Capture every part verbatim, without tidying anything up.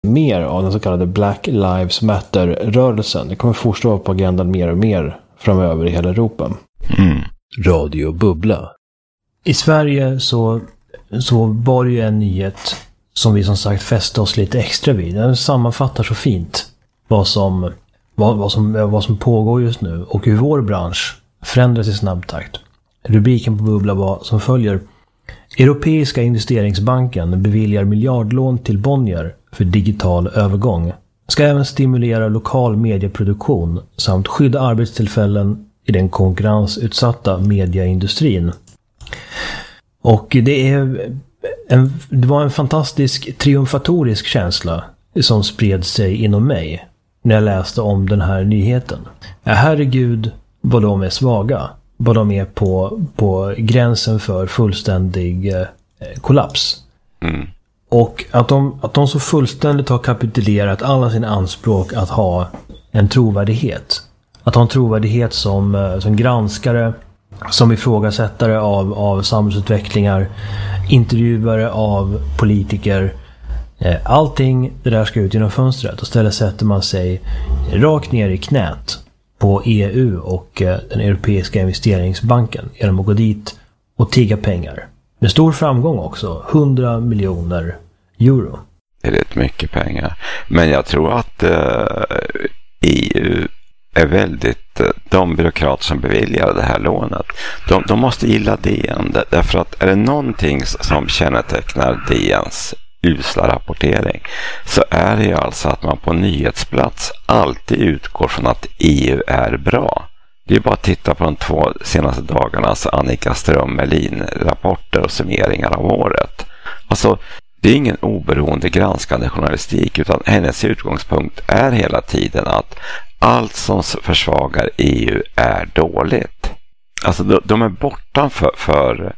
mer av den så kallade Black Lives Matter-rörelsen. Det kommer fortsätta på agendan mer och mer framöver i hela Europa. Mm. Radio Bubbla. I Sverige så, så var det ju en nyhet som vi som sagt fäste oss lite extra vid. Den sammanfattar så fint vad som, vad, vad som, vad som pågår just nu och hur vår bransch förändras i snabb takt. Rubriken på Bubbla var som följer: Europeiska investeringsbanken beviljar miljardlån till Bonnier för digital övergång. Ska även stimulera lokal medieproduktion samt skydda arbetstillfällen i den konkurrensutsatta mediaindustrin. Och det, är en, det var en fantastisk triumfatorisk känsla som spred sig inom mig när jag läste om den här nyheten. Ja, herregud vad de är svaga. Vad de är på, på gränsen för fullständig eh, kollaps. Mm. Och att de, att de så fullständigt har kapitulerat alla sina anspråk att ha en trovärdighet. Att ha en trovärdighet som, som granskare, som ifrågasättare av, av samhällsutvecklingar, intervjuare av politiker. Allting det där ska ut genom fönstret och istället sätter man sig rakt ner i knät på E U och den Europeiska investeringsbanken genom att gå dit och tigga pengar. Med stor framgång också, hundra miljoner euro. Det är rätt mycket pengar. Men jag tror att eh, E U är väldigt, de byråkrater som beviljar det här lånet, de, de måste gilla D N. Därför att är det någonting som kännetecknar D N:s usla rapportering så är det alltså att man på nyhetsplats alltid utgår från att E U är bra. Det är bara att titta på de två senaste dagarnas Annika Ström-Melin-rapporter och summeringar av året. Alltså, det är ingen oberoende granskande journalistik utan hennes utgångspunkt är hela tiden att allt som försvagar E U är dåligt. Alltså, de, de är borta för... för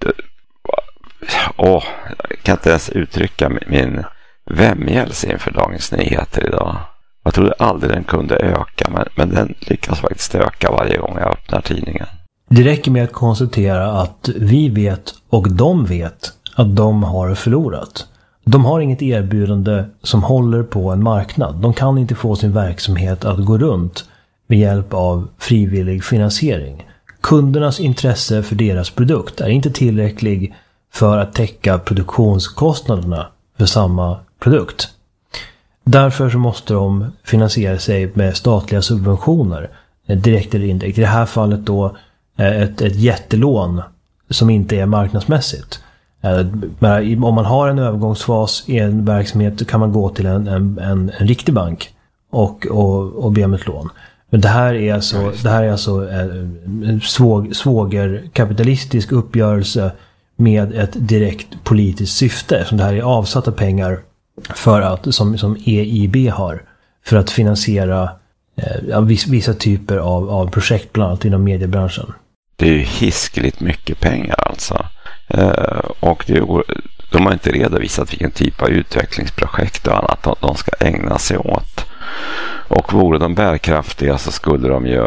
åh, jag kan inte ens uttrycka min vämjelse inför Dagens Nyheter idag. Jag trodde aldrig den kunde öka, men, men den lyckas faktiskt öka varje gång jag öppnar tidningen. Det räcker med att konstatera att vi vet och de vet att de har förlorat. De har inget erbjudande som håller på en marknad. De kan inte få sin verksamhet att gå runt med hjälp av frivillig finansiering. Kundernas intresse för deras produkt är inte tillräcklig för att täcka produktionskostnaderna för samma produkt. Därför så måste de finansiera sig med statliga subventioner, direkt eller indirekt. I det här fallet då ett, ett jättelån som inte är marknadsmässigt. Men om man har en övergångsfas i en verksamhet så kan man gå till en, en, en, en riktig bank och, och, och be om ett lån. Men det här är alltså, det här är alltså en svåg, svågerkapitalistisk uppgörelse med ett direkt politiskt syfte. Som det här är avsatta pengar för att, som, som E I B har, för att finansiera eh, vissa typer av, av projekt bland annat inom mediebranschen. Det är ju hiskligt mycket pengar alltså. Eh, och det är, de har inte redovisat vilken typ av utvecklingsprojekt och annat de, de ska ägna sig åt. Och vore de bärkraftiga så skulle de ju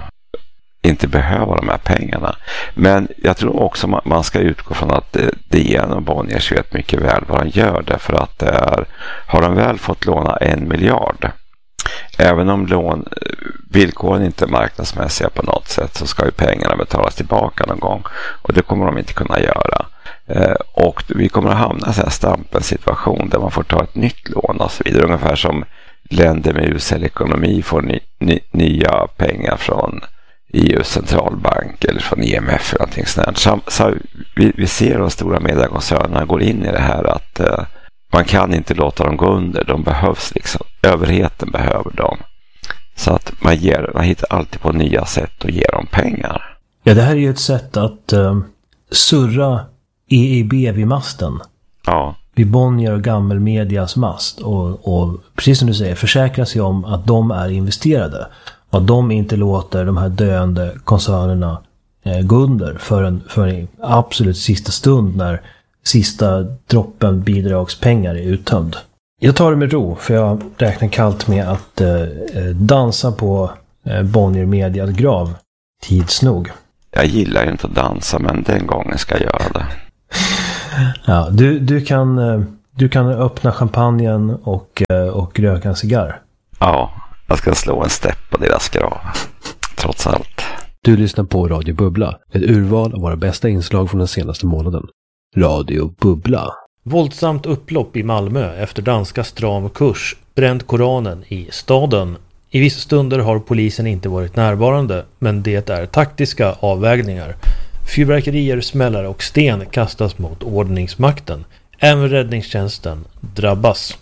inte behöva de här pengarna. Men jag tror också man, man ska utgå från att D N och Bonniers vet mycket väl vad de gör. Därför att det är, har de väl fått låna en miljard, även om lån, villkoren inte är marknadsmässiga på något sätt, så ska ju pengarna betalas tillbaka någon gång. Och det kommer de inte kunna göra. Eh, och vi kommer att hamna i en sån här stampelsituation där man får ta ett nytt lån och så vidare. Ungefär som länder med usel ekonomi får ny, ny, nya pengar från E U:s centralbank eller från I M F eller någonting sånt. Så, så vi, vi ser de stora mediekoncernerna går in i det här att eh, man kan inte låta dem gå under. De behövs liksom. Överheten behöver dem. Så att man, ger, man hittar alltid på nya sätt att ge dem pengar. Ja, det här är ju ett sätt att uh, surra E I B vid masten. Ja. Vid Bonnier och Gammelmedias mast. Och, och precis som du säger, försäkra sig om att de är investerade. Och att de inte låter de här döende koncernerna eh, gå under för en, för en absolut sista stund när sista droppen bidragspengar är uttömd. Jag tar det med ro, för jag räknar kallt med att eh, dansa på eh, Bonnier Medias grav tids nog. Jag gillar ju inte att dansa, men den gången ska jag göra det. Ja, du, du, kan, Du kan öppna champagnen och, och röka en cigarr. Ja, jag ska slå en stepp på deras grav. Trots allt. Du lyssnar på Radio Bubbla. Ett urval av våra bästa inslag från den senaste månaden. Radio Bubbla. Våldsamt upplopp i Malmö efter danska stram kurs. Bränt Koranen i staden. I vissa stunder har polisen inte varit närvarande, men det är taktiska avvägningar. Fyrverkerier, smällare och sten kastas mot ordningsmakten. Även räddningstjänsten drabbas.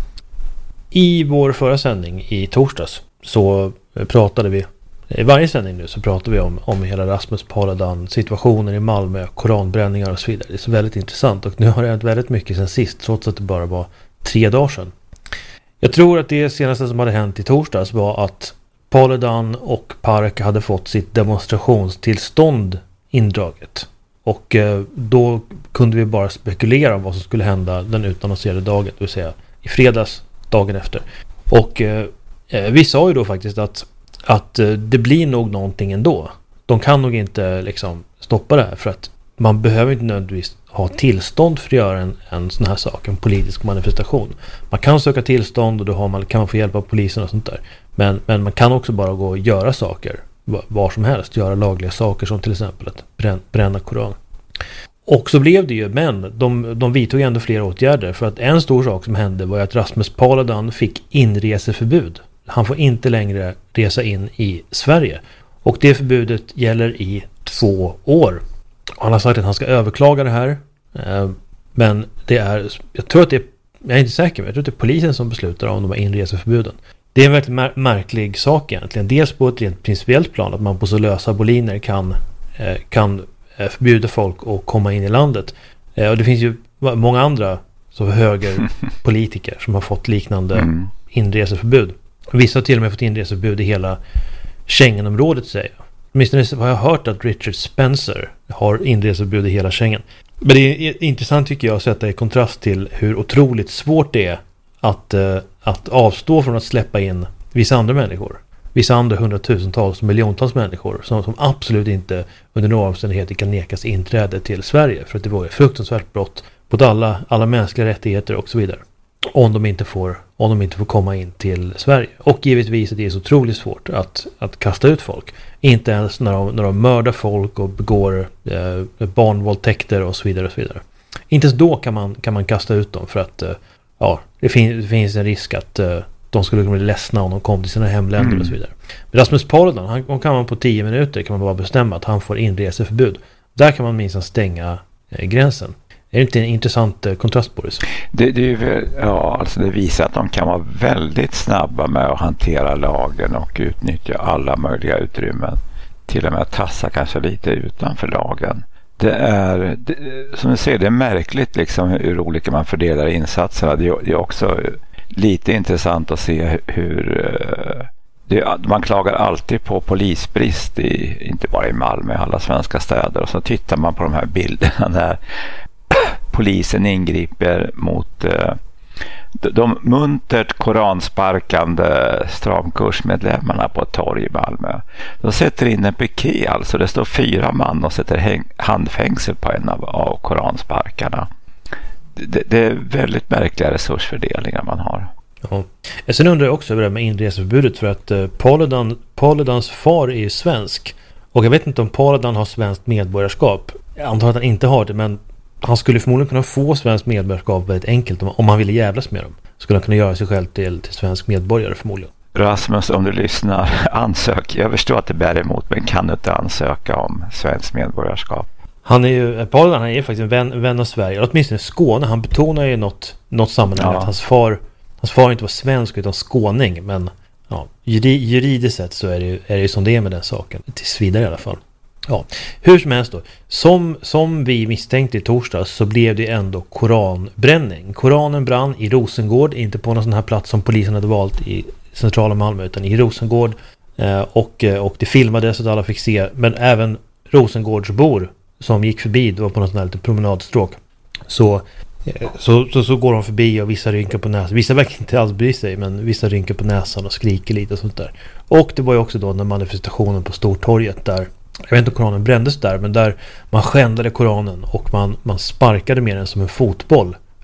I vår förra sändning i torsdags så pratade vi, i varje sändning nu så pratar vi om, om hela Rasmus Paludan, situationen i Malmö, koranbränningar och så vidare. Det är så väldigt intressant och nu har det hänt väldigt mycket sen sist, trots att det bara var tre dagar sedan. Jag tror att det senaste som hade hänt i torsdags var att Paludan och Park hade fått sitt demonstrationstillstånd indraget. Och eh, då kunde vi bara spekulera om vad som skulle hända den utannonserade dagen, det vill säga i fredags, dagen efter. Och eh, vi sa ju då faktiskt att, att eh, det blir nog någonting ändå. De kan nog inte liksom stoppa det här, för att man behöver inte nödvändigtvis ha tillstånd för att göra en, en sån här sak, en politisk manifestation. Man kan söka tillstånd och då har man, kan man få hjälp av polisen och sånt där. Men, men man kan också bara gå och göra saker var som helst, göra lagliga saker som till exempel att bränna, bränna Koran. Och så blev det ju, men de, de vidtog ändå flera åtgärder, för att en stor sak som hände var att Rasmus Paludan fick inreseförbud. Han får inte längre resa in i Sverige. Och det förbudet gäller i två år. Han har sagt att han ska överklaga det här. Men det är, jag tror att det är, jag är inte säker, men jag tror att det är polisen som beslutar om de här inreseförbuden. Det är en väldigt mär- märklig sak egentligen. Dels på ett rent principiellt plan, att man på så lösa boliner kan, kan förbjuda folk att komma in i landet. Och det finns ju många andra så högerpolitiker som har fått liknande mm. inreseförbud. Vissa har till och med fått inreseförbud i hela Schengenområdet, säger jag. Åtminstone har jag hört att Richard Spencer har inreseförbud i hela Schengen. Men det är intressant tycker jag att sätta i kontrast till hur otroligt svårt det är att, att avstå från att släppa in vissa andra människor. Vissa andra hundratusentals och miljontals människor som, som absolut inte under några omständigheter kan nekas inträde till Sverige. För att det var ett fruktansvärt brott mot alla, alla mänskliga rättigheter och så vidare. Om de inte får, om de inte får komma in till Sverige. Och givetvis att det är så otroligt svårt att, att kasta ut folk. Inte ens när de, när de mördar folk och begår eh, barnvåldtäkter och så vidare och så vidare. Inte ens då kan man, kan man kasta ut dem, för att eh, ja, det, fin- det finns en risk att eh, de skulle kunna bli ledsna om de kom till sina hemländer mm. och så vidare. Men Rasmus Paludan, han, han kan man på tio minuter kan man bara bestämma att han får inreseförbud. Där kan man minst stänga eh, gränsen. Är det inte en intressant eh, kontrast på det? Det, det, är väl, ja, alltså det visar att de kan vara väldigt snabba med att hantera lagen och utnyttja alla möjliga utrymmen. Till och med att tassa kanske lite utanför lagen. Det är, det, som du ser, det är märkligt liksom hur olika man fördelar insatserna. Det är, det är också lite intressant att se hur... Det, man klagar alltid på polisbrist, i, inte bara i Malmö, i alla svenska städer. Och så tittar man på de här bilderna där polisen ingriper mot eh, de muntert koransparkande stramkursmedlemmarna på ett torg i Malmö. De sätter in en piké, alltså det står fyra man och sätter häng- handfängsel på en av, av koransparkarna. Det, det är väldigt märkliga resursfördelningar man har. Ja. Sen undrar jag också över det med inreseförbudet, för att eh, Paludan, Paludans far är ju svensk. Och jag vet inte om Paludan har svenskt medborgarskap. Jag antar att han inte har det, men han skulle förmodligen kunna få svenskt medborgarskap väldigt enkelt om, om han ville jävlas med dem. Skulle han kunna göra sig själv till, till svensk medborgare förmodligen. Rasmus, om du lyssnar, ansök. Jag förstår att det bär emot, men kan du inte ansöka om svenskt medborgarskap? Han är ju, Paludan, han är ju faktiskt en vän, vän av Sverige, eller åtminstone Skåne. Han betonar ju något, något sammanhang ja. att hans far, hans far inte var svensk utan skåning, men ja, juridiskt sett så är det, ju, är det ju som det är med den saken, tills vidare i alla fall. Ja, hur som helst då. Som, som vi misstänkte i torsdags så blev det ändå koranbränning. Koranen brann i Rosengård, inte på någon sån här plats som polisen hade valt i centrala Malmö, utan i Rosengård. Eh, och, och det filmades så att alla fick se, men även Rosengårdsbor som gick förbi, det var på något sån här lite promenadstråk. Så, eh, så, så, så går de förbi och vissa rynkar på näsan. Vissa verkar inte alls bry sig, men vissa rynkar på näsan och skriker lite och sånt där. Och det var ju också då när manifestationen på Stortorget där, jag vet inte om Koranen brändes där, men där man skändade Koranen och man, man sparkade med den som en fotboll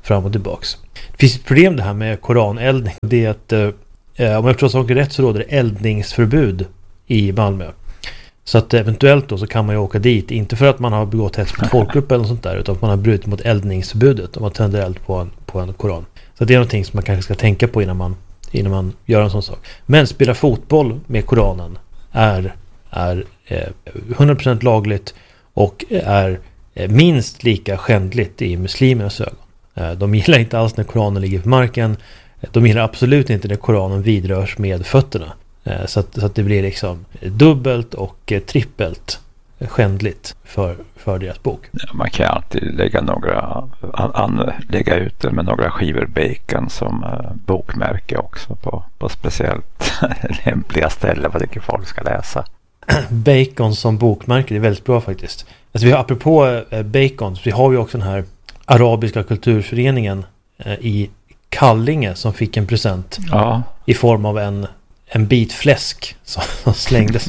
fram och tillbaks. Det finns ett problem det här med koraneldning. Det är att eh, om jag förstår saker rätt så råder det eldningsförbud i Malmö. Så att eventuellt då så kan man ju åka dit, inte för att man har begått hets mot folkgrupp eller något sånt där, utan att man har brutit mot eldningsförbudet om man tänder eld på en, på en koran. Så det är någonting som man kanske ska tänka på innan man, innan man gör en sån sak. Men spela fotboll med koranen är, är eh, hundra procent lagligt och är eh, minst lika skändligt i muslimernas ögon. Eh, de gillar inte alls när koranen ligger på marken. De gillar absolut inte när koranen vidrörs med fötterna. Så att, så att det blir liksom dubbelt och trippelt skändligt för, för deras bok. Man kan alltid lägga några an, an, lägga ut det med några skivor bacon som uh, bokmärke också på, på speciellt lämpliga ställen vad tycker folk ska läsa. Bacon som bokmärke, det är väldigt bra faktiskt. Alltså vi har, apropå uh, bacon, så vi har ju också den här arabiska kulturföreningen uh, i Kallinge som fick en present ja. i form av en en bit fläsk som, som slängdes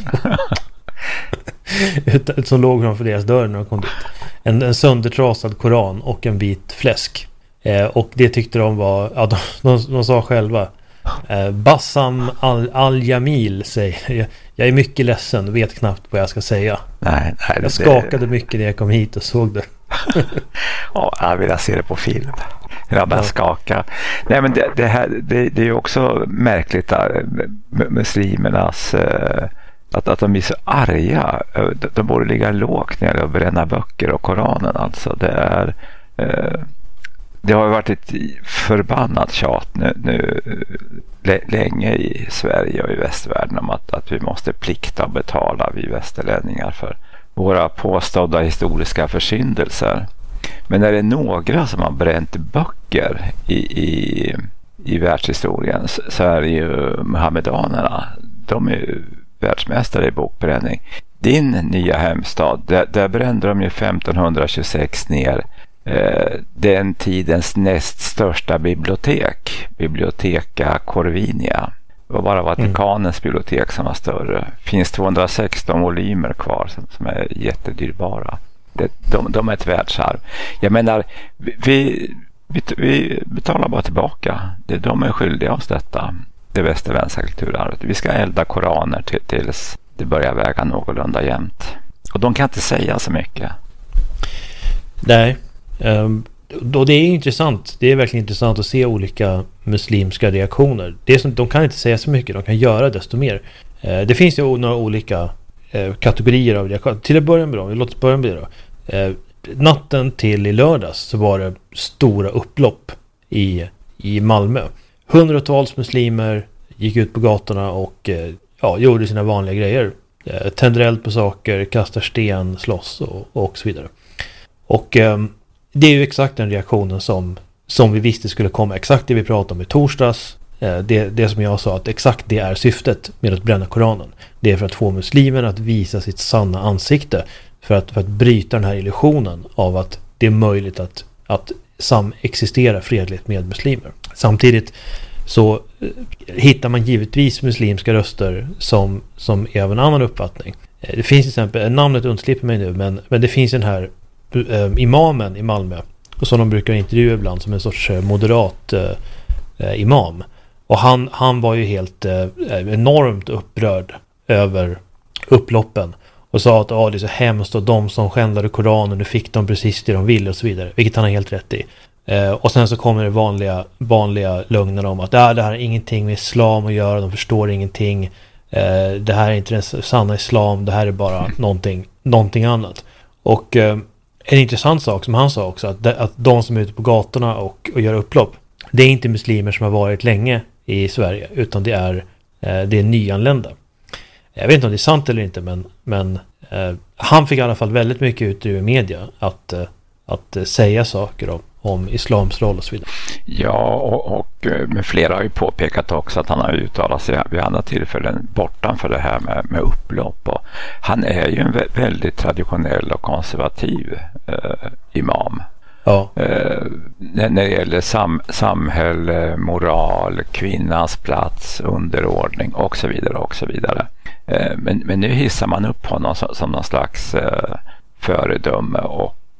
som låg framför deras dörr när de kom dit. En, en söndertrasad koran och en bit fläsk. Eh, och det tyckte de var, ja, de, de, de sa själva eh, Bassam al, al-Jamil säger jag, jag är mycket ledsen och vet knappt vad jag ska säga. Nej, nej, jag skakade det... mycket när jag kom hit och såg det. Ja, jag vill se det på film. Jag bara ja. skaka. Nej, men det, det, här, det, det är ju också märkligt där, muslimernas att, att de är så arga. De, de borde ligga lågt när det bränna böcker och Koranen. Alltså det är det har varit ett förbannat tjat nu, nu länge i Sverige och i västvärlden om att, att vi måste plikta och betala vi västerlänningar för våra påstådda historiska försyndelser. Men när det är några som har bränt böcker i, i, i världshistorien så, så är det ju muhammedanerna. De är ju världsmästare i bokbränning. Din nya hemstad, där, där brände de ju femtonhundratjugosex ner eh, den tidens näst största bibliotek, Bibliotheca Corvinia. Det var bara Vatikanens mm. bibliotek som var större. Det finns tvåhundrasexton volymer kvar som, som är jättedyrbara. Det, de, de är ett världsarv. Jag menar, vi, vi, vi betalar bara tillbaka. Det, de är skyldiga oss detta. Det västerländska kulturarvet. Vi ska elda koraner till, tills det börjar väga någorlunda jämnt. Och de kan inte säga så mycket. Nej. Um, då det är intressant. Det är verkligen intressant att se olika muslimska reaktioner. Det är som, de kan inte säga så mycket. De kan göra desto mer. Uh, det finns ju några olika uh, kategorier av reaktioner. Till att börja med då. Låt oss börja med det då. Uh, natten till i lördags så var det stora upplopp i, i Malmö. Hundratals muslimer gick ut på gatorna och uh, ja, gjorde sina vanliga grejer. Uh, tänder eld på saker, kastar sten, slåss och, och så vidare. Och um, det är ju exakt den reaktionen som, som vi visste skulle komma. Exakt det vi pratade om i torsdags. Uh, det, det som jag sa att exakt det är syftet med att bränna Koranen. Det är för att få muslimerna att visa sitt sanna ansikte. För att, för att bryta den här illusionen av att det är möjligt att, att samexistera fredligt med muslimer. Samtidigt så uh, hittar man givetvis muslimska röster som, som är av en annan uppfattning. Uh, det finns till exempel, namnet undslipper mig nu, men, men det finns den här uh, imamen i Malmö som de brukar intervjua ibland som en sorts uh, moderat uh, uh, imam. Och han, han var ju helt uh, enormt upprörd över upploppen och sa att ah, det är så hemskt och de som skändade Koranen, nu fick de precis det de ville och så vidare, vilket han har helt rätt i. Eh, och sen så kommer det vanliga, vanliga lögner om att ah, det här har ingenting med islam att göra, de förstår ingenting, eh, det här är inte den sanna islam, det här är bara någonting, någonting annat. Och eh, en intressant sak som han sa också, att, de, att de som är ute på gatorna och, och gör upplopp, det är inte muslimer som har varit länge i Sverige, utan det är, eh, det är nyanlända. Jag vet inte om det är sant eller inte, men, men eh, han fick i alla fall väldigt mycket ut i media att, eh, att eh, säga saker om, om islams roll och så vidare. Ja, och, och med flera har ju påpekat också att han har uttalat sig vid andra tillfällen bortanför det här med, med upplopp. Och han är ju en vä- väldigt traditionell och konservativ eh, imam. Ja. Eh, när, när det gäller sam, samhälle, moral, kvinnans plats, underordning och så vidare och så vidare. Eh, men, men nu hissar man upp honom som, som någon slags eh, föredöme och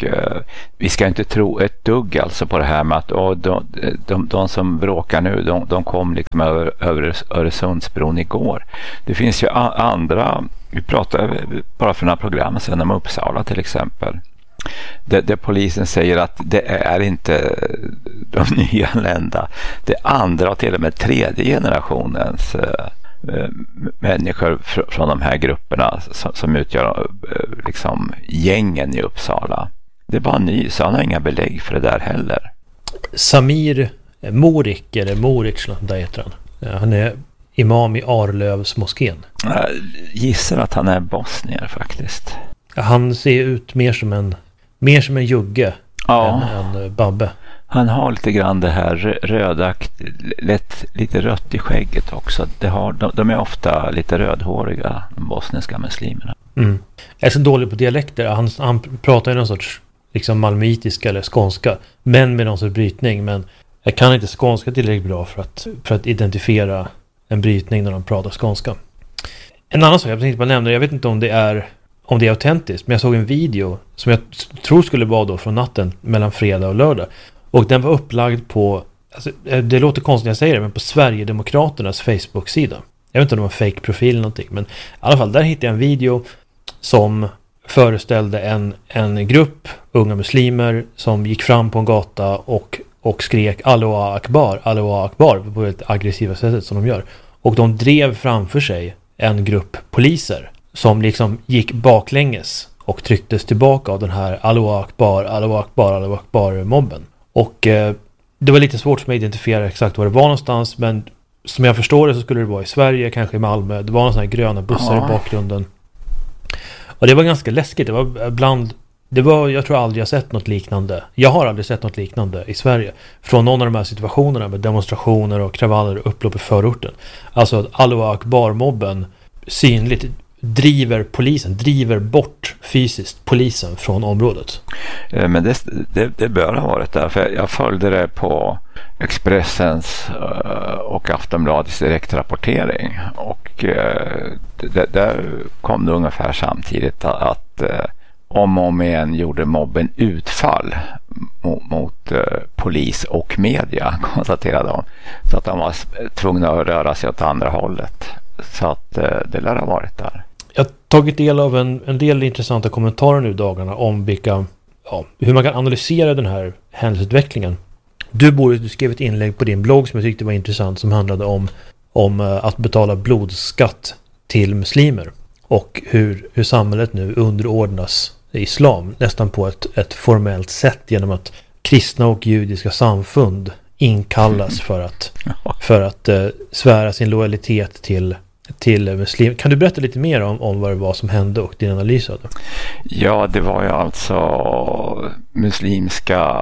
och eh, vi ska inte tro ett dugg alltså på det här med att oh, de, de, de som bråkar nu, de, de kom liksom över, över Öresundsbron igår. Det finns ju a- andra, vi pratade bara för några program sedan om Uppsala till exempel. Där, där polisen säger att det är inte de nyanlända, det är andra och till och med tredje generationens eh, människor fr- från de här grupperna som, som utgör eh, liksom gängen i Uppsala. Det är bara ny, så han har inga belägg för det där heller. Samir Morik, eller Moric, där heter han. Han är imam i Arlövs moskén. Jag gissar att han är bosnier faktiskt. Han ser ut mer som en mer som en jugge ja. än en Babbe. Han har lite grann det här röda, lätt, lite rött i skägget också. Det har, de, de är ofta lite rödhåriga, de bosniska muslimerna. Mm. Jag är så dålig på dialekter. Han, han pratar ju någon sorts liksom malmöitiska eller skånska, men med någon sorts brytning. Men jag kan inte skånska tillräckligt bra för att, för att identifiera en brytning när de pratar skånska. En annan sak jag tänkte bara nämna, jag vet inte om det är om det är autentiskt, men jag såg en video som jag tror skulle vara då från natten mellan fredag och lördag. Och den var upplagd på, alltså, det låter konstigt när jag säger det, men på Sverigedemokraternas Facebook-sida. Jag vet inte om det var en fake-profil eller någonting, men i alla fall, där hittade jag en video som föreställde en, en grupp unga muslimer som gick fram på en gata och, och skrek Allahu Akbar, Allahu Akbar på ett aggressiva sättet som de gör. Och de drev framför sig en grupp poliser som liksom gick baklänges och trycktes tillbaka av den här Allahu Akbar, Allahu Akbar, Allahu Akbar-mobben. Och eh, det var lite svårt för mig att identifiera exakt var det var någonstans, men som jag förstår det så skulle det vara i Sverige, kanske i Malmö. Det var några sådana här gröna bussar ja. i bakgrunden. Och det var ganska läskigt. Det var bland, det var, jag tror aldrig jag sett något liknande. Jag har aldrig sett något liknande i Sverige. Från någon av de här situationerna med demonstrationer och kravaller och upplopp i förorten. Alltså att Allahu Akbar-mobben synligt driver polisen, driver bort fysiskt polisen från området. Men det, det, det bör ha varit där, för jag följde det på Expressens och Aftonbladets direktrapportering, och det, där kom det ungefär samtidigt att om och om igen gjorde mobben utfall mot, mot polis och media, konstaterade de, så att de var tvungna att röra sig åt andra hållet. Så att det lär ha varit där. Jag har tagit del av en, en del intressanta kommentarer nu i dagarna om vilka, ja, hur man kan analysera den här händelseutvecklingen. Du, Boris, du skrev ett inlägg på din blogg som jag tyckte var intressant, som handlade om, om att betala blodskatt till muslimer och hur, hur samhället nu underordnas islam nästan på ett, ett formellt sätt genom att kristna och judiska samfund inkallas för att, för att uh, svära sin lojalitet till till muslim. Kan du berätta lite mer om, om vad det var som hände och din analys av det? Ja, det var ju alltså muslimska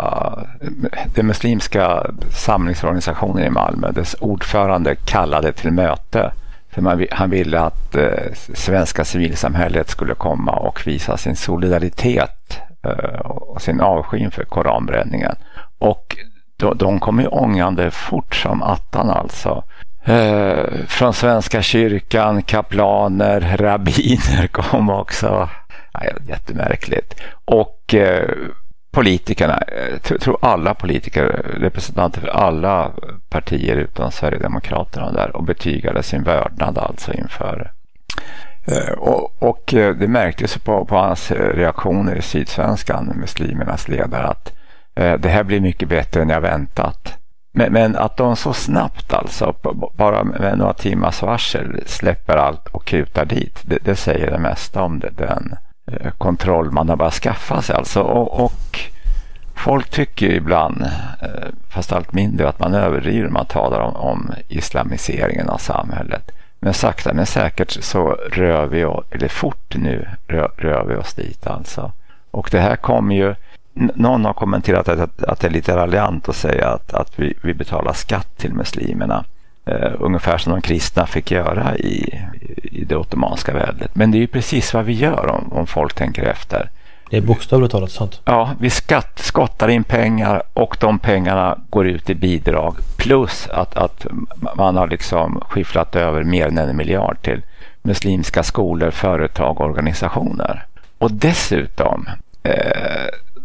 den muslimska samlingsorganisationen i Malmö. Dess ordförande kallade till möte, för man, han ville att eh, svenska civilsamhället skulle komma och visa sin solidaritet eh, och sin avsky för koranbränningen. Och de, de kom ju ångande fort som attan alltså. Eh, från Svenska kyrkan, kaplaner, rabbiner kom också. Ja, jättemärkligt. Och eh, politikerna, jag tror alla politiker, representanter för alla partier utom Sverigedemokraterna där, och betygade sin vördnad alltså inför. Eh, och, och det märktes på, på hans reaktioner i Sydsvenskan, muslimernas ledare, att eh, det här blir mycket bättre än jag väntat. Men, men att de så snabbt alltså, bara med några timmars varsel, släpper allt och kutar dit, det, det säger det mesta om det, den eh, kontroll man har bara skaffat sig alltså. Och, och folk tycker ju ibland, eh, fast allt mindre, att man överdriver när man talar om, om islamiseringen av samhället. Men sakta men säkert så rör vi oss, eller fort nu rör, rör vi oss dit alltså. Och det här kommer ju, någon har kommenterat att, att det är lite raljant att säga att, att vi, vi betalar skatt till muslimerna. Uh, ungefär som de kristna fick göra i, i det ottomanska väldet. Men det är ju precis vad vi gör om, om folk tänker efter. Det är bokstavligt talat sant. Ja, vi skatt, skottar in pengar och de pengarna går ut i bidrag. Plus att, att man har liksom skifflat över mer än en miljard till muslimska skolor, företag och organisationer. Och dessutom... Eh,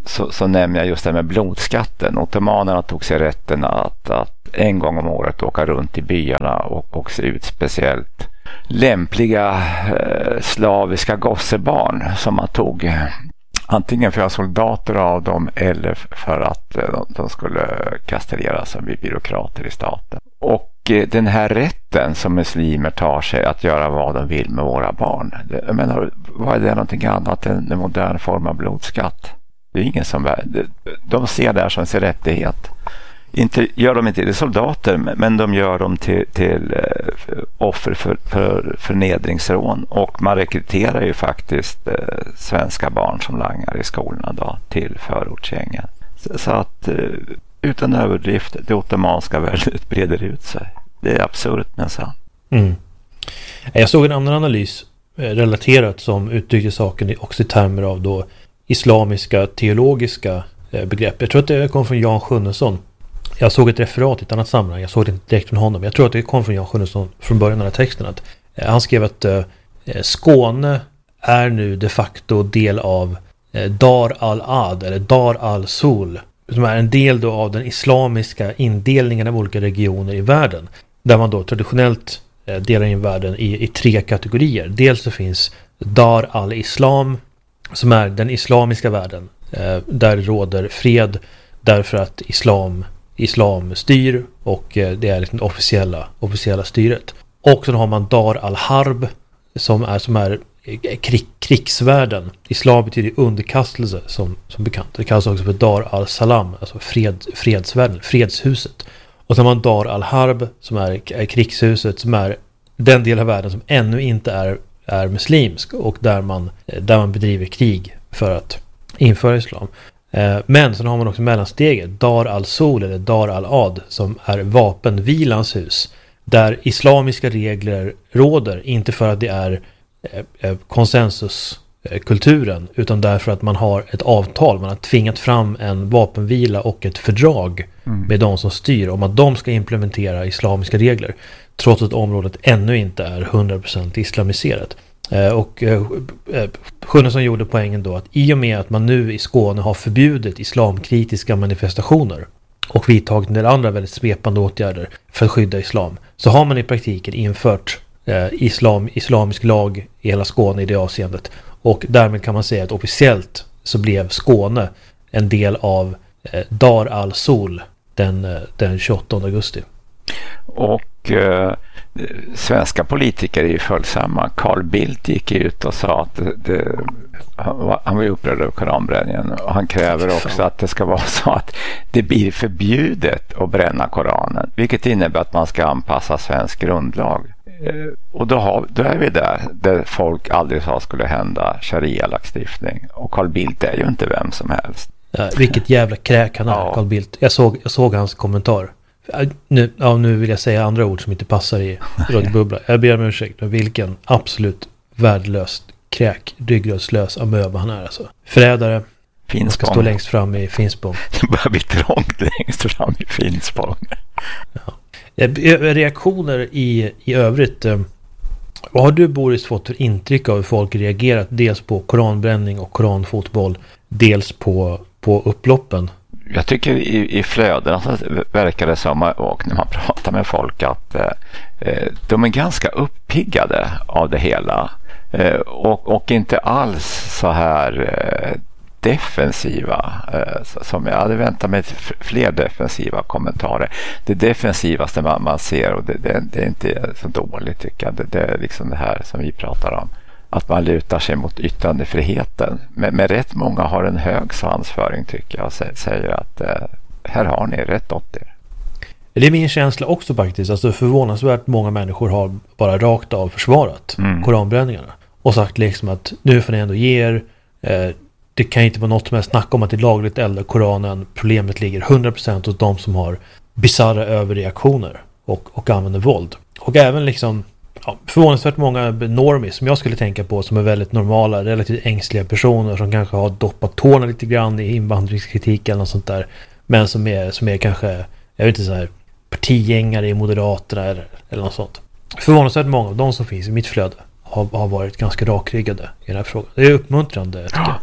så, så nämner jag just det med blodskatten. Ottomanerna tog sig rätten att, att en gång om året åka runt i byarna och, och se ut speciellt lämpliga eh, slaviska gossebarn som man tog antingen för att soldater av dem eller för att eh, de, de skulle kastreras som byråkrater i staten. Och eh, den här rätten som muslimer tar sig att göra vad de vill med våra barn. Det, jag menar, vad är det någonting annat än en modern form av blodskatt? Det är ingen som... De, de ser det här som sin rättighet. Inte, gör de inte till soldater, men de gör dem till, till uh, offer för, för förnedringsrån. Och man rekryterar ju faktiskt uh, svenska barn som langar i skolorna då, till förortsgängen. Så, så att uh, utan överdrift, det ottomanska väldet breder ut sig. Det är absurt men sant. Mm. Jag såg en annan analys eh, relaterat som uttryckte saken också i termer av då islamiska teologiska eh, begrepp. Jag tror att det kom från Jan Sjunnesson. Jag såg ett referat i ett annat sammanhang. Jag såg det inte direkt från honom. Jag tror att det kom från Jan Sjunnesson från början av den här texten. Att, eh, han skrev att eh, Skåne är nu de facto del av eh, Dar al-Ad eller Dar al-Sul, som är en del då av den islamiska indelningen av olika regioner i världen. Där man då traditionellt eh, delar in världen i, i tre kategorier. Dels så finns Dar al-Islam som är den islamiska världen. Eh, där råder fred därför att islam Islam styr och eh, det är liksom det officiella, officiella styret. Och så har man Dar al-Harb som är, som är krig, krigsvärlden. Islam betyder underkastelse som, som bekant. Det kallas också för Dar al-Salam, alltså fred, fredsvärlden, fredshuset. Och så har man Dar al-Harb som är, är krigshuset, som är den del av världen som ännu inte är, är muslimsk och där man, där man bedriver krig för att införa islam. Men sen har man också mellansteget Dar al-Sul eller Dar al-Ad som är vapenvilans hus, där islamiska regler råder, inte för att det är konsensuskulturen utan därför att man har ett avtal, man har tvingat fram en vapenvila och ett fördrag mm. med de som styr om att de ska implementera islamiska regler, trots att området ännu inte är hundra procent islamiserat. Och Sjunnesson gjorde poängen då att i och med att man nu i Skåne har förbjudit islamkritiska manifestationer och vidtagit en del andra väldigt svepande åtgärder för att skydda islam, så har man i praktiken infört eh, islam, islamisk lag i hela Skåne i det avseendet. Och därmed kan man säga att officiellt så blev Skåne en del av eh, Dar al-Sul den, eh, den tjugoåttonde augusti. Och eh, svenska politiker är ju följsamma. Carl Bildt gick ut och sa att det, det, han, var, han var upprörd över koranbränningen, och han kräver också att det ska vara så att det blir förbjudet att bränna Koranen, vilket innebär att man ska anpassa svensk grundlag. Eh, och då, har, då är vi där där folk aldrig sa skulle hända sharia-lagstiftning, och Carl Bildt är ju inte vem som helst. Ja, vilket jävla kräk han är, ja. Carl Bildt. Jag såg, jag såg hans kommentar. Nu, ja, nu vill jag säga andra ord som inte passar i radiobubbla. Jag ber om ursäkt, men vilken absolut värdelöst kräk, ryggrödslös amöba han är alltså. Förrädare. Han ska stå längst fram i Finspång. Det börjar bli trångt längst fram i Finspång. Ja. Reaktioner i, i övrigt. Vad har du, Boris, fått för intryck av hur folk reagerat dels på koranbränning och koranfotboll, dels på, på upploppen? Jag tycker i, i flöden så verkar det som, och när man pratar med folk, att eh, de är ganska uppiggade av det hela. Eh, och, och inte alls så här eh, defensiva eh, som jag hade väntat mig fler defensiva kommentarer. Det defensivaste man, man ser, och det, det, det är inte så dåligt tycker jag. Det, det är liksom det här som vi pratar om. Att man lutar sig mot yttrandefriheten. Men, men rätt många har en hög svansföring tycker jag, och säger att eh, här har ni rätt åt er. Det är min känsla också faktiskt. Alltså förvånansvärt många människor har bara rakt av försvarat mm. koranbränningarna. Och sagt liksom att nu får ni ändå ge er. Eh, det kan inte vara något som helst snack om att det är lagligt elda Koranen. Problemet ligger hundra procent hos de som har bizarra överreaktioner och, och använder våld. Och även liksom ja, förvånansvärt många normis som jag skulle tänka på, som är väldigt normala, relativt ängsliga personer som kanske har doppat tårna lite grann i invandringskritik eller något sånt där, men som är, som är kanske, jag vet inte, så här partigängare i Moderaterna eller, eller något sånt. Förvånansvärt många av de som finns i mitt flöde har, har varit ganska rakryggade i den här frågan. Det är uppmuntrande tycker jag.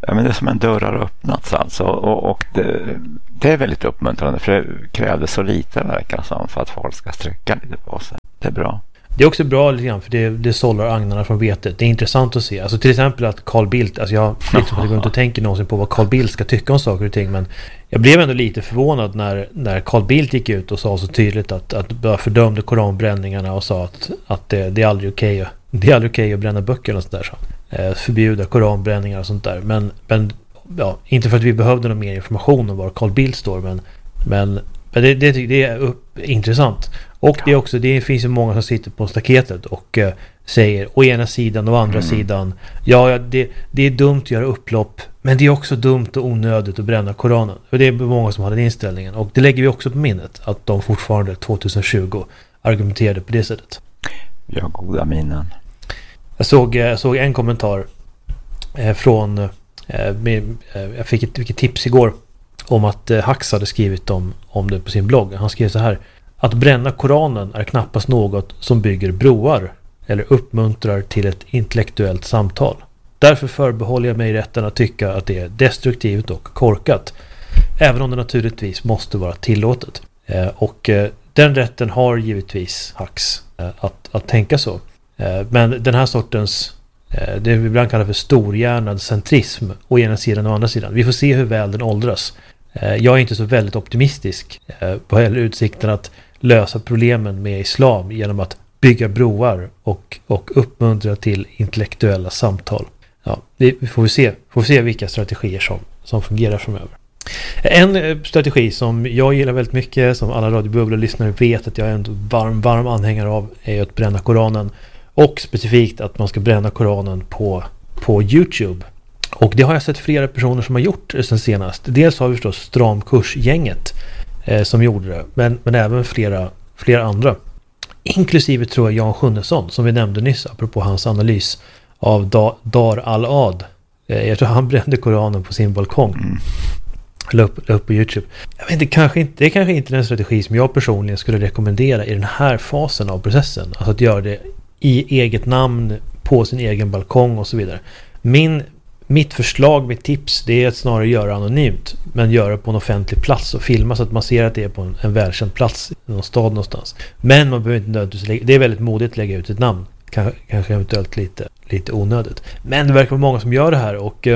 Ja, men det är som en dörr har öppnats alltså, och, och det, det är väldigt uppmuntrande, för det krävdes så lite, verkar som, för att folk ska sträcka lite på sig. Det är bra. Det är också bra lite grann, för det, det sållar agnarna från vetet. Det är intressant att se. Alltså till exempel att Carl Bildt, alltså jag liksom inte går inte och tänker någonsin på vad Carl Bildt ska tycka om saker och ting, men jag blev ändå lite förvånad när, när Carl Bildt gick ut och sa så tydligt att, att bara fördömde koranbränningarna och sa att, att det, det är aldrig okej okay, det är aldrig okej okay att bränna böcker och sånt där, så. Eh, förbjuda koranbränningar och sånt där. Men, men ja, inte för att vi behövde någon mer information om var Carl Bildt står, men, men, men det, det, det är upp, intressant. Och det är också, det finns ju många som sitter på staketet och eh, säger å ena sidan och å andra mm. sidan, ja, ja det, det är dumt att göra upplopp, men det är också dumt och onödigt att bränna Koranen. Och det är många som har den inställningen, och det lägger vi också på minnet, att de fortfarande tjugo argumenterade på det sättet. Ja, goda minnen. Jag såg, jag såg en kommentar eh, från eh, med, eh, jag fick ett, fick ett tips igår om att eh, Hax hade skrivit om, om det på sin blogg. Han skrev så här: att bränna Koranen är knappast något som bygger broar eller uppmuntrar till ett intellektuellt samtal. Därför förbehåller jag mig rätten att tycka att det är destruktivt och korkat, även om det naturligtvis måste vara tillåtet. Eh, och eh, den rätten har givetvis Hax eh, att, att tänka så. Eh, men den här sortens, eh, det vi ibland kallar för storhjärnad centrism, å ena sidan och å andra sidan. Vi får se hur väl den åldras. Eh, jag är inte så väldigt optimistisk eh, på hela utsikten att lösa problemen med islam genom att bygga broar och, och uppmuntra till intellektuella samtal. Ja, vi, vi får vi se, får vi se vilka strategier som, som fungerar framöver. En strategi som jag gillar väldigt mycket, som alla radiobubbla-lyssnare vet att jag är en varm, varm anhängare av, är att bränna Koranen. Och specifikt att man ska bränna Koranen på, på YouTube. Och det har jag sett flera personer som har gjort sen senast. Dels har vi förstås Stramkursgänget eh, som gjorde det, men, men även flera, flera andra. Inklusive tror jag Jan Sjunnesson, som vi nämnde nyss apropå hans analys av da, Dar al-Ad. Eh, jag tror han brände Koranen på sin balkong. Mm. La upp, la upp på YouTube. Jag vet inte, kanske inte, det är kanske inte den strategi som jag personligen skulle rekommendera i den här fasen av processen. Alltså att göra det i eget namn, på sin egen balkong och så vidare. Min, mitt förslag, mitt tips, det är att snarare göra anonymt, men göra på en offentlig plats och filma så att man ser att det är på en, en välkänd plats i någon stad någonstans. Men man behöver inte nödvändigtvis, det är väldigt modigt att lägga ut ett namn. Kanske, kanske eventuellt lite, lite onödigt. Men det verkar vara många som gör det här, och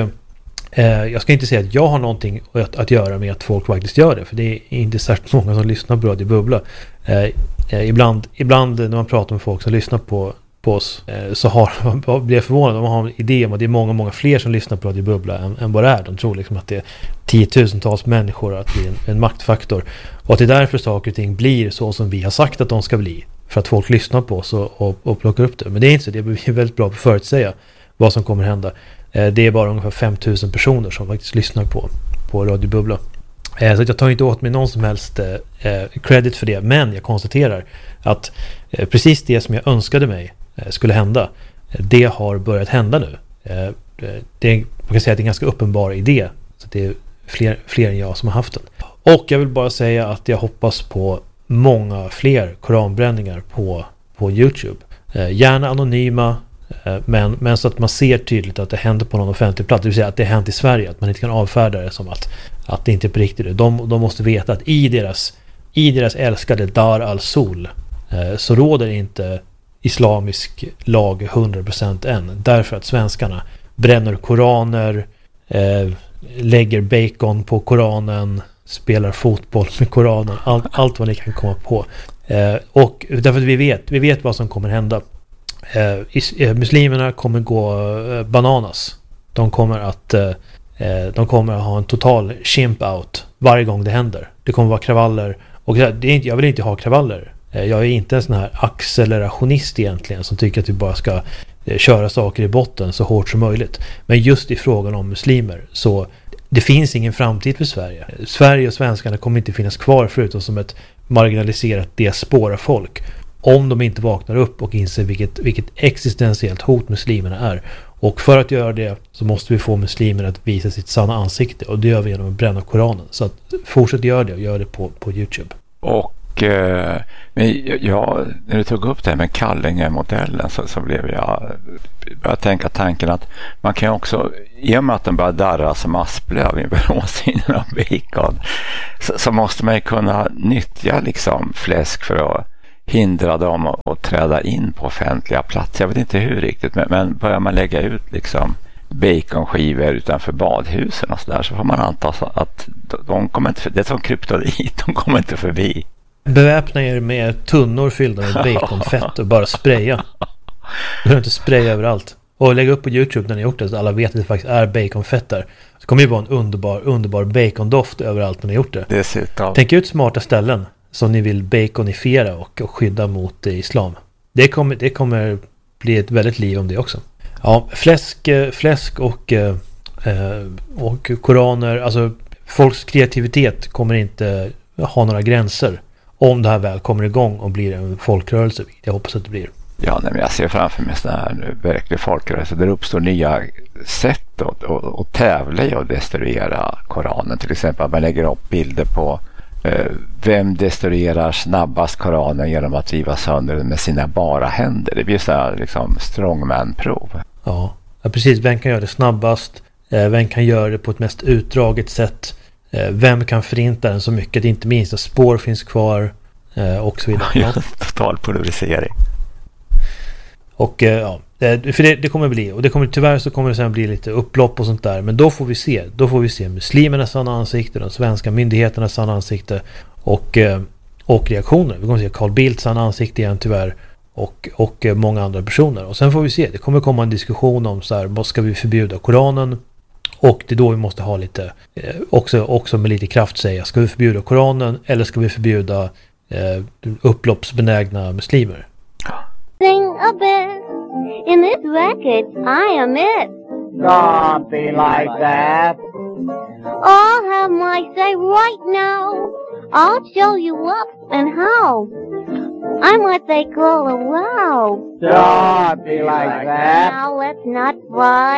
eh, jag ska inte säga att jag har någonting att, att göra med att folk faktiskt gör det, för det är inte särskilt många som lyssnar på Radio Bubbla. Eh, eh, ibland, ibland när man pratar med folk som lyssnar på på oss, eh, så har, blir jag förvånad om man har en idé om att det är många, många fler som lyssnar på Radio Bubbla än, än vad det är. De tror liksom att det är tiotusentals människor, att det är en, en maktfaktor. Och att det är därför saker och ting blir så som vi har sagt att de ska bli. För att folk lyssnar på oss och, och, och plockar upp det. Men det är inte så, det är väldigt bra på att förutsäga vad som kommer hända. Eh, det är bara ungefär fem tusen personer som faktiskt lyssnar på, på Radio Bubbla. Eh, så att jag tar inte åt mig någon som helst eh, credit för det. Men jag konstaterar att eh, precis det som jag önskade mig skulle hända, det har börjat hända nu. Det är, man kan säga att det är en ganska uppenbar idé, så det är fler, fler än jag som har haft den. Och jag vill bara säga att jag hoppas på många fler koranbränningar på, på YouTube. Gärna anonyma, men, men så att man ser tydligt att det händer på någon offentlig plats, det vill säga att det hänt i Sverige, att man inte kan avfärda det som att, att det inte är på riktigt. De, de måste veta att i deras, i deras älskade Dar al-Sol så råder inte islamisk lag hundra procent än. Därför att svenskarna bränner koraner, eh, lägger bacon på koranen, spelar fotboll med koranen, allt, allt vad ni kan komma på. Eh, och därför att vi vet, vi vet vad som kommer hända. Eh, is, eh, muslimerna kommer gå eh, bananas. De kommer att eh, de kommer att ha en total chimp out varje gång det händer. Det kommer vara kravaller, och det är inte, jag vill inte ha kravaller. Jag är inte en sån här accelerationist egentligen som tycker att vi bara ska köra saker i botten så hårt som möjligt. Men just i frågan om muslimer, så det finns ingen framtid för Sverige. Sverige och svenskarna kommer inte finnas kvar förutom som ett marginaliserat diaspora folk, om de inte vaknar upp och inser vilket, vilket existentiellt hot muslimerna är. Och för att göra det så måste vi få muslimerna att visa sitt sanna ansikte, och det gör vi genom att bränna Koranen. Så att fortsätt göra det, och gör det på, på YouTube. Och men ja, när du tog upp det här med Kallinge-modellen så, så blev jag börjat tänka tanken att man kan också, i och med att den börjar darra som asplöv inför råsynen av bacon, så, så måste man ju kunna nyttja liksom fläsk för att hindra dem att, att träda in på offentliga platser. Jag vet inte hur riktigt, men, men börjar man lägga ut liksom baconskivor utanför badhusen och så där, så får man anta att de kommer inte, det är som kryptonit, de kommer inte förbi. Beväpna er med tunnor fyllda med baconfett och bara spraya. Du behöver inte spraya överallt. Och lägga upp på YouTube när ni gjort det så alla vet att det faktiskt är baconfett där. Så kommer ju vara en underbar, underbar bacondoft överallt när ni gjort det. Dessutom. Tänk ut smarta ställen som ni vill baconifiera och, och skydda mot eh, islam. Det kommer, det kommer bli ett väldigt liv om det också. Ja, fläsk, fläsk och, eh, och koraner, alltså folks kreativitet kommer inte ha några gränser om det här väl kommer igång och blir en folkrörelse. Jag hoppas att det blir. Ja, nej, men jag ser framför mig sådana här verklig folkrörelse där det uppstår nya sätt att, att, att tävla i och destruera Koranen. Till exempel att man lägger upp bilder på eh, vem destruerar snabbast Koranen genom att riva sönder den med sina bara händer. Det blir så här liksom strongman-prov. Ja, ja, precis. Vem kan göra det snabbast? Eh, vem kan göra det på ett mest utdraget sätt? Eh, vem kan förinta den så mycket? Inte minst att spår finns kvar eh, och så vidare. Ja, total polarisering. Och ja, för det, det kommer bli, och det kommer tyvärr så kommer det sen bli lite upplopp och sånt där, men då får vi se, då får vi se muslimernas sanna ansikte, de svenska myndigheternas sanna ansikte och, och reaktioner. Vi kommer se Carl Bildts sanna ansikte igen tyvärr och, och många andra personer. Och sen får vi se, det kommer komma en diskussion om så här, vad ska vi förbjuda Koranen? Och det är då vi måste ha lite, också, också med lite kraft säga, ska vi förbjuda Koranen eller ska vi förbjuda eh, upploppsbenägna muslimer? Sing a bit. In this record, I am it. Don't be like that. I'll have my say right now. I'll show you up and how. I'm what they call a wow. Don't be like that. Now let's not fight.